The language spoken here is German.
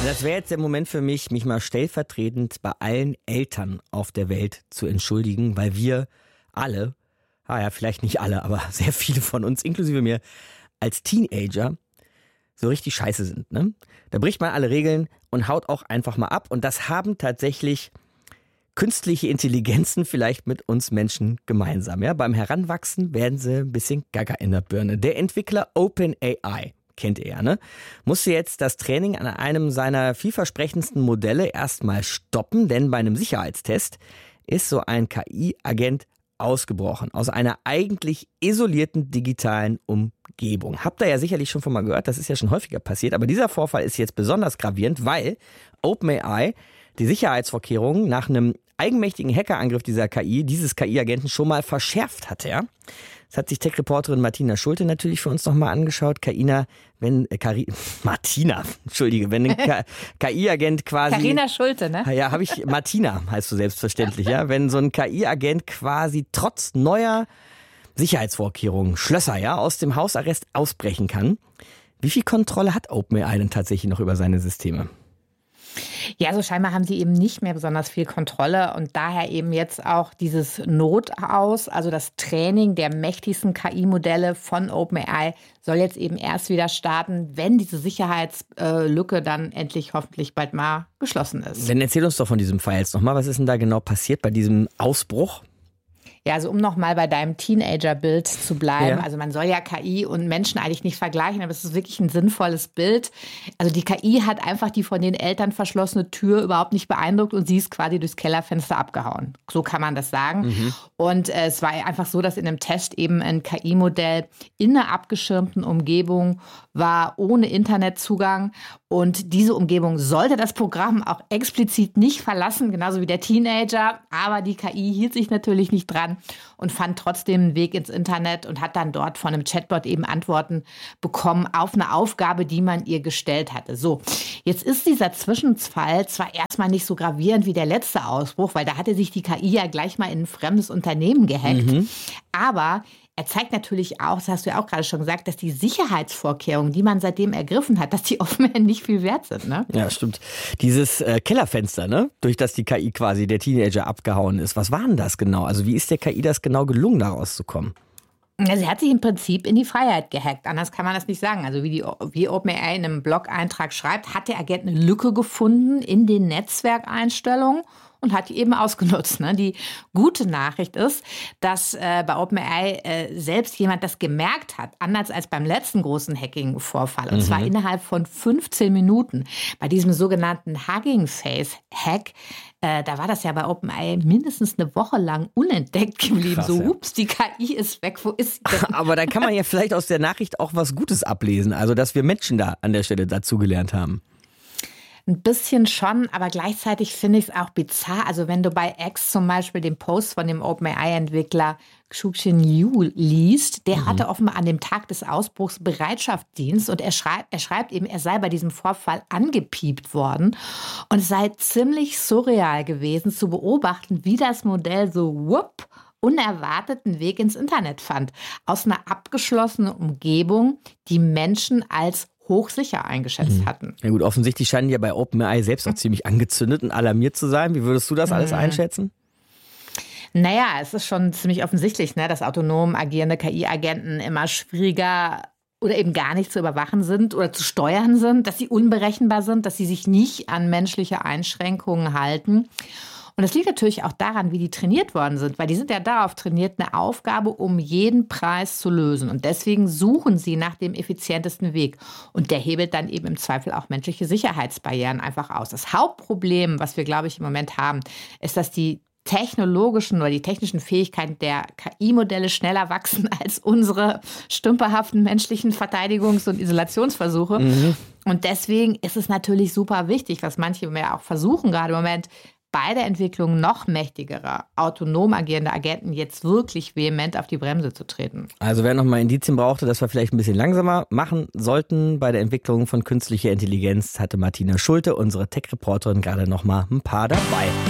Das wäre jetzt der Moment für mich mal stellvertretend bei allen Eltern auf der Welt zu entschuldigen, weil wir alle, vielleicht nicht alle, aber sehr viele von uns, inklusive mir, als Teenager so richtig scheiße sind. Ne? Da bricht man alle Regeln und haut auch einfach mal ab. Und das haben tatsächlich künstliche Intelligenzen vielleicht mit uns Menschen gemeinsam. Ja? Beim Heranwachsen werden sie ein bisschen gaga in der Birne. Der Entwickler OpenAI, kennt ihr ja, ne? Musste jetzt das Training an einem seiner vielversprechendsten Modelle erstmal stoppen, denn bei einem Sicherheitstest ist so ein KI-Agent ausgebrochen aus einer eigentlich isolierten digitalen Umgebung. Habt ihr ja sicherlich schon von mal gehört, das ist ja schon häufiger passiert, aber dieser Vorfall ist jetzt besonders gravierend, weil OpenAI die Sicherheitsvorkehrungen nach einem eigenmächtigen Hackerangriff dieses KI-Agenten schon mal verschärft hatte, ja? Das hat sich Tech-Reporterin Martina Schulte natürlich für uns nochmal angeschaut. wenn ein KI-Agent quasi... Carina Schulte, ne? Ja, Martina heißt du selbstverständlich, ja. Wenn so ein KI-Agent quasi trotz neuer Sicherheitsvorkehrungen, Schlösser, ja, aus dem Hausarrest ausbrechen kann. Wie viel Kontrolle hat OpenAI denn tatsächlich noch über seine Systeme? Ja, so scheinbar haben sie eben nicht mehr besonders viel Kontrolle und daher eben jetzt auch dieses Notaus, also das Training der mächtigsten KI-Modelle von OpenAI soll jetzt eben erst wieder starten, wenn diese Sicherheitslücke dann endlich hoffentlich bald mal geschlossen ist. Dann erzähl uns doch von diesem Fall jetzt nochmal. Was ist denn da genau passiert bei diesem Ausbruch? Ja, also um nochmal bei deinem Teenager-Bild zu bleiben. Ja. Also man soll ja KI und Menschen eigentlich nicht vergleichen, aber es ist wirklich ein sinnvolles Bild. Also die KI hat einfach die von den Eltern verschlossene Tür überhaupt nicht beeindruckt und sie ist quasi durchs Kellerfenster abgehauen. So kann man das sagen. Und es war einfach so, dass in einem Test eben ein KI-Modell in einer abgeschirmten Umgebung war, ohne Internetzugang. Und diese Umgebung sollte das Programm auch explizit nicht verlassen, genauso wie der Teenager. Aber die KI hielt sich natürlich nicht dran und fand trotzdem einen Weg ins Internet und hat dann dort von einem Chatbot eben Antworten bekommen auf eine Aufgabe, die man ihr gestellt hatte. So, jetzt ist dieser Zwischenfall zwar erstmal nicht so gravierend wie der letzte Ausbruch, weil da hatte sich die KI ja gleich mal in ein fremdes Unternehmen gehackt. Aber er zeigt natürlich auch, das hast du ja auch gerade schon gesagt, dass die Sicherheitsvorkehrungen, die man seitdem ergriffen hat, dass die offenbar nicht viel wert sind. Ne? Ja, stimmt. Dieses Kellerfenster, ne, durch das die KI quasi der Teenager abgehauen ist. Was war denn das genau? Also wie ist der KI das genau gelungen, da rauszukommen? Sie hat sich im Prinzip in die Freiheit gehackt. Anders kann man das nicht sagen. Also wie OpenAI in einem Blog-Eintrag schreibt, hat der Agent eine Lücke gefunden in den Netzwerkeinstellungen und hat die eben ausgenutzt. Ne? Die gute Nachricht ist, dass bei OpenAI selbst jemand das gemerkt hat, anders als beim letzten großen Hacking-Vorfall. Und zwar innerhalb von 15 Minuten. Bei diesem sogenannten Hugging Face-Hack, da war das ja bei OpenAI mindestens eine Woche lang unentdeckt geblieben. Krass, so, ja. ups, die KI ist weg, wo ist sie denn? Aber dann kann man ja vielleicht aus der Nachricht auch was Gutes ablesen. Also, dass wir Menschen da an der Stelle dazugelernt haben. Ein bisschen schon, aber gleichzeitig finde ich es auch bizarr. Also wenn du bei X zum Beispiel den Post von dem OpenAI-Entwickler Xueqin Liu liest, der hatte offenbar an dem Tag des Ausbruchs Bereitschaftsdienst und er schreibt eben, er sei bei diesem Vorfall angepiept worden und es sei ziemlich surreal gewesen zu beobachten, wie das Modell so unerwarteten Weg ins Internet fand. Aus einer abgeschlossenen Umgebung, die Menschen als hochsicher eingeschätzt hatten. Ja gut, offensichtlich scheinen die ja bei OpenAI selbst auch ziemlich angezündet und alarmiert zu sein. Wie würdest du das alles einschätzen? Naja, es ist schon ziemlich offensichtlich, ne, dass autonom agierende KI-Agenten immer schwieriger oder eben gar nicht zu überwachen sind oder zu steuern sind, dass sie unberechenbar sind, dass sie sich nicht an menschliche Einschränkungen halten. Und das liegt natürlich auch daran, wie die trainiert worden sind, weil die sind ja darauf trainiert, eine Aufgabe um jeden Preis zu lösen. Und deswegen suchen sie nach dem effizientesten Weg. Und der hebelt dann eben im Zweifel auch menschliche Sicherheitsbarrieren einfach aus. Das Hauptproblem, was wir, glaube ich, im Moment haben, ist, dass die technologischen oder die technischen Fähigkeiten der KI-Modelle schneller wachsen als unsere stümperhaften menschlichen Verteidigungs- und Isolationsversuche. Und deswegen ist es natürlich super wichtig, was manche ja auch versuchen gerade im Moment, bei der Entwicklung noch mächtigerer, autonom agierender Agenten jetzt wirklich vehement auf die Bremse zu treten. Also wer nochmal Indizien brauchte, dass wir vielleicht ein bisschen langsamer machen sollten bei der Entwicklung von künstlicher Intelligenz, hatte Martina Schulte, unsere Tech-Reporterin, gerade nochmal ein paar dabei.